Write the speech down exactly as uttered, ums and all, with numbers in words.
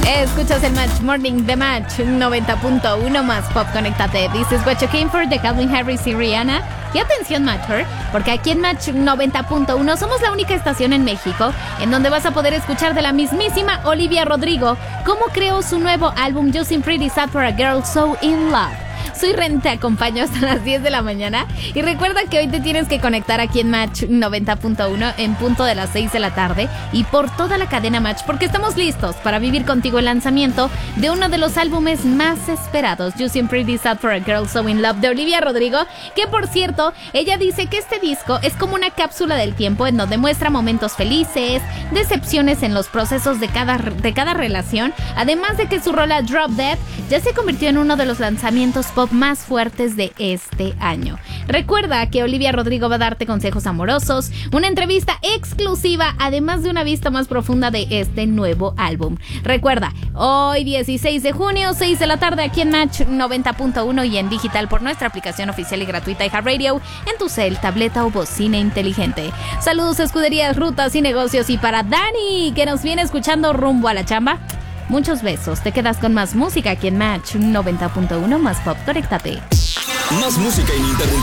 Escuchas el Match Morning de Match noventa punto uno más Pop. Conéctate. This is what you came for de Calvin Harris y Rihanna. Y atención, Matcher, porque aquí en Match noventa punto uno somos la única estación en México en donde vas a poder escuchar de la mismísima Olivia Rodrigo cómo creó su nuevo álbum Just Pretty Sad for a Girl So In Love. Soy Ren, te acompaño hasta las diez de la mañana y recuerda que hoy te tienes que conectar aquí en Match noventa punto uno en punto de las seis de la tarde y por toda la cadena Match porque estamos listos para vivir contigo el lanzamiento de uno de los álbumes más esperados, You Seem Pretty Sad for a Girl So In Love de Olivia Rodrigo, que por cierto, ella dice que este disco es como una cápsula del tiempo en donde muestra momentos felices, decepciones en los procesos de cada, de cada relación, además de que su rola Drop Dead ya se convirtió en uno de los lanzamientos pop más fuertes de este año. Recuerda que Olivia Rodrigo va a darte consejos amorosos, una entrevista exclusiva, además de una vista más profunda de este nuevo álbum. Recuerda, hoy dieciséis de junio, seis de la tarde, aquí en Match noventa punto uno y en digital por nuestra aplicación oficial y gratuita iHeartRadio en tu cel, tableta o bocina inteligente. Saludos, escuderías, rutas y negocios. Y para Dani, que nos viene escuchando rumbo a la chamba, muchos besos. Te quedas con más música aquí en Match noventa punto uno más Pop. Conéctate. Más música ininterrumpida.